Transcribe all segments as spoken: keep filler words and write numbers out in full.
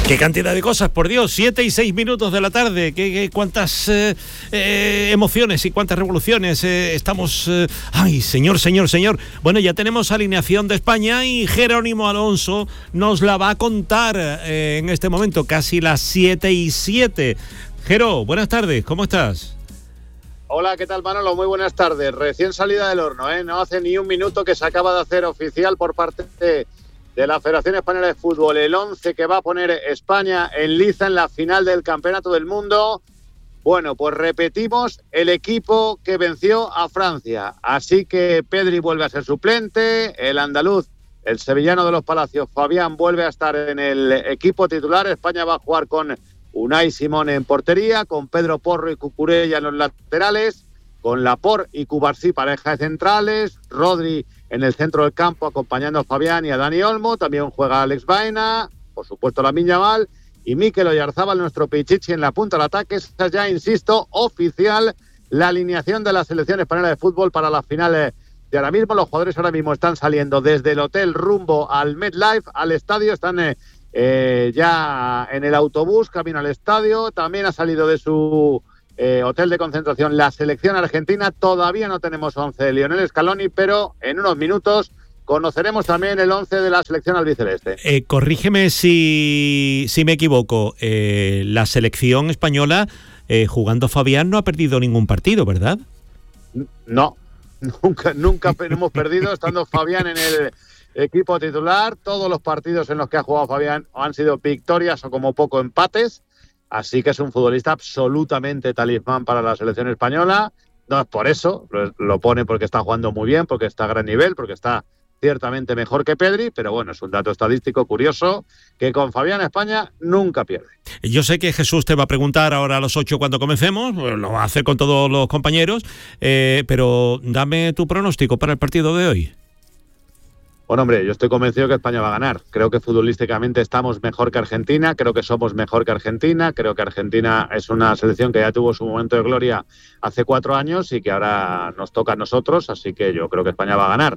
Qué cantidad de cosas, por Dios, siete y seis minutos de la tarde, qué, qué cuántas eh, eh, emociones y cuántas revoluciones eh, estamos... Eh, ay, señor, señor, señor. Bueno, ya tenemos alineación de España y Jerónimo Alonso nos la va a contar eh, en este momento, casi las siete y siete. Jero, buenas tardes, ¿cómo estás? Hola, ¿qué tal, Manolo? Muy buenas tardes. Recién salida del horno, ¿eh? No hace ni un minuto que se acaba de hacer oficial por parte de... de la Federación Española de Fútbol, el once que va a poner España en liza en la final del Campeonato del Mundo. Bueno, pues repetimos el equipo que venció a Francia. Así que Pedri vuelve a ser suplente, el andaluz, el sevillano de los Palacios, Fabián, vuelve a estar en el equipo titular. España va a jugar con Unai Simón en portería, con Pedro Porro y Cucurella en los laterales, con Laporte y Cubarsí pareja de centrales, Rodri en el centro del campo acompañando a Fabián y a Dani Olmo, también juega Alex Baena, por supuesto Lamine Yamal, y Mikel Oyarzabal, nuestro Pichichi, en la punta del ataque. Esa ya, insisto, oficial la alineación de la selección española de fútbol para las finales de ahora mismo. Los jugadores ahora mismo están saliendo desde el hotel rumbo al MetLife, al estadio, están eh, eh, ya en el autobús, camino al estadio. También ha salido de su... Eh, hotel de concentración la selección argentina. Todavía no tenemos once de Lionel Scaloni, pero en unos minutos conoceremos también el once de la selección albiceleste. Eh, corrígeme si, si me equivoco. Eh, la selección española, eh, jugando Fabián, no ha perdido ningún partido, ¿verdad? No, nunca, nunca hemos perdido estando Fabián en el equipo titular. Todos los partidos en los que ha jugado Fabián han sido victorias o como poco empates. Así que es un futbolista absolutamente talismán para la selección española. No es por eso, lo, lo pone porque está jugando muy bien, porque está a gran nivel, porque está ciertamente mejor que Pedri, pero bueno, es un dato estadístico curioso que con Fabián España nunca pierde. Yo sé que Jesús te va a preguntar ahora a los ocho cuando comencemos, lo va a hacer con todos los compañeros, eh, pero dame tu pronóstico para el partido de hoy. Bueno, hombre, yo estoy convencido que España va a ganar. Creo que futbolísticamente estamos mejor que Argentina, creo que somos mejor que Argentina, creo que Argentina es una selección que ya tuvo su momento de gloria hace cuatro años y que ahora nos toca a nosotros, así que yo creo que España va a ganar.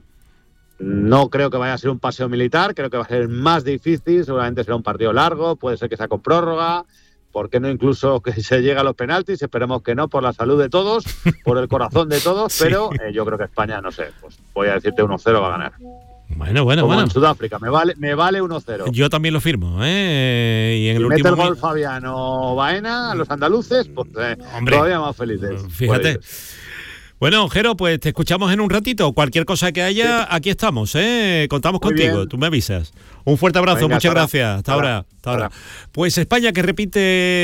No creo que vaya a ser un paseo militar, creo que va a ser más difícil, seguramente será un partido largo, puede ser que sea con prórroga, ¿por qué no incluso que se llegue a los penaltis? Esperemos que no, por la salud de todos, por el corazón de todos, sí. Pero eh, yo creo que España, no sé, pues voy a decirte uno cero va a ganar. Bueno, bueno, Como bueno. en Sudáfrica, me vale, me vale uno cero. Yo también lo firmo, ¿eh? Y en el si último mete el gol Fabián o Baena, a los andaluces, pues eh, Hombre, todavía más felices. Fíjate. Bueno, Jero, pues te escuchamos en un ratito. Cualquier cosa que haya, sí. Aquí estamos, ¿eh? Contamos Muy contigo, bien. Tú me avisas. Un fuerte abrazo, Venga, muchas hasta gracias. Hasta ahora. Hasta, hasta ahora. Pues España que repite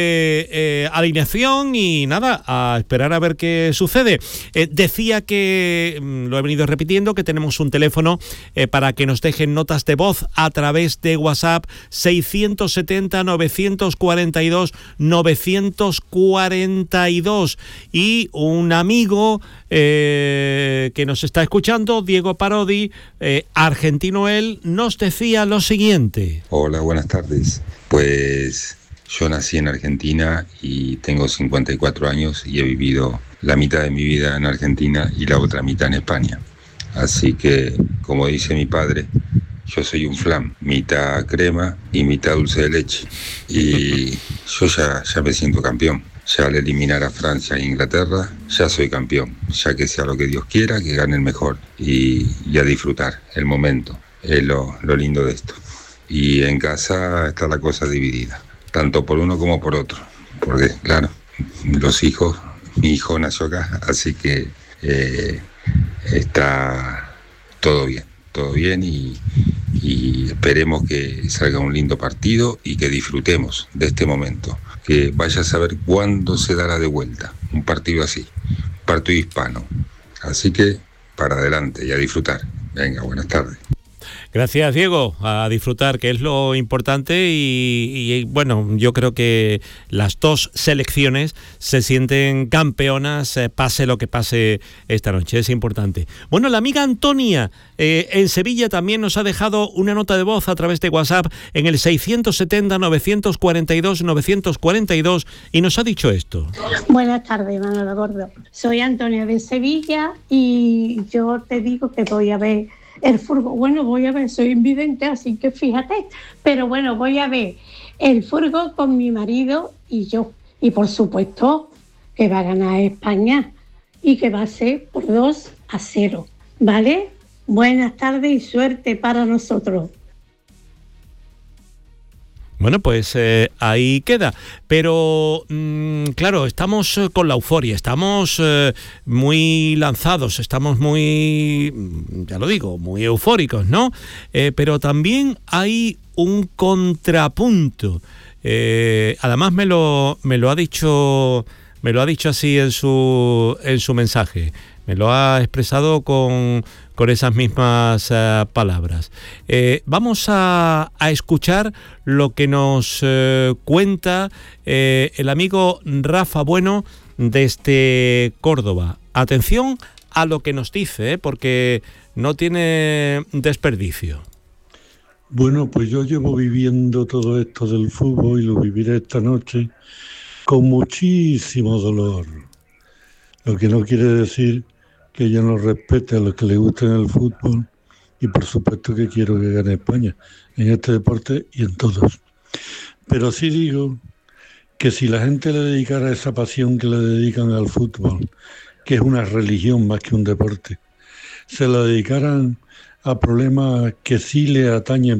eh, alineación y nada, a esperar a ver qué sucede. Eh, decía que, lo he venido repitiendo, que tenemos un teléfono eh, para que nos dejen notas de voz a través de WhatsApp seiscientos setenta, novecientos cuarenta y dos, novecientos cuarenta y dos. Y un amigo eh, que nos está escuchando, Diego Parodi, eh, argentino él, nos decía lo siguiente. Hola, buenas tardes. Pues yo nací en Argentina y tengo cincuenta y cuatro años y he vivido la mitad de mi vida en Argentina y la otra mitad en España. Así que, como dice mi padre, yo soy un flan, mitad crema y mitad dulce de leche. Y yo ya, ya me siento campeón. Ya al eliminar a Francia e Inglaterra, ya soy campeón. Ya que sea lo que Dios quiera, que gane el mejor. Y, y a disfrutar el momento. Es lo, lo lindo de esto. Y en casa está la cosa dividida, tanto por uno como por otro. Porque, claro, los hijos, mi hijo nació acá, así que eh, está todo bien. Todo bien y, y esperemos que salga un lindo partido y que disfrutemos de este momento. Que vaya a saber cuándo se dará de vuelta un partido así, un partido hispano. Así que para adelante y a disfrutar. Venga, buenas tardes. Gracias, Diego, a disfrutar, que es lo importante y, y bueno, yo creo que las dos selecciones se sienten campeonas, eh, pase lo que pase esta noche, es importante. Bueno, la amiga Antonia eh, en Sevilla también nos ha dejado una nota de voz a través de WhatsApp en el seiscientos setenta, novecientos cuarenta y dos, novecientos cuarenta y dos y nos ha dicho esto. Buenas tardes, Manolo Gordo. Soy Antonia de Sevilla y yo te digo que voy a ver el furgo. Bueno, voy a ver, soy invidente, así que fíjate. Pero bueno, voy a ver el furgo con mi marido y yo. Y por supuesto que va a ganar España y que va a ser por dos a cero. ¿Vale? Buenas tardes y suerte para nosotros. Bueno, pues eh, ahí queda. Pero, mmm, claro, estamos eh, con la euforia, estamos eh, muy lanzados, estamos muy, ya lo digo, muy eufóricos, ¿no? Eh, pero también hay un contrapunto. Eh, además me lo, me lo ha dicho, me lo ha dicho así en su, en su mensaje. Me lo ha expresado con, con esas mismas uh, palabras. Eh, vamos a, a escuchar lo que nos eh, cuenta eh, el amigo Rafa Bueno desde Córdoba. Atención a lo que nos dice, ¿eh? Porque no tiene desperdicio. Bueno, pues yo llevo viviendo todo esto del fútbol y lo viviré esta noche con muchísimo dolor. Lo que no quiere decir que yo no respete a los que les gusta el fútbol y por supuesto que quiero que gane España en este deporte y en todos. Pero sí digo que si la gente le dedicara esa pasión que le dedican al fútbol, que es una religión más que un deporte, se la dedicaran a problemas que sí le atañen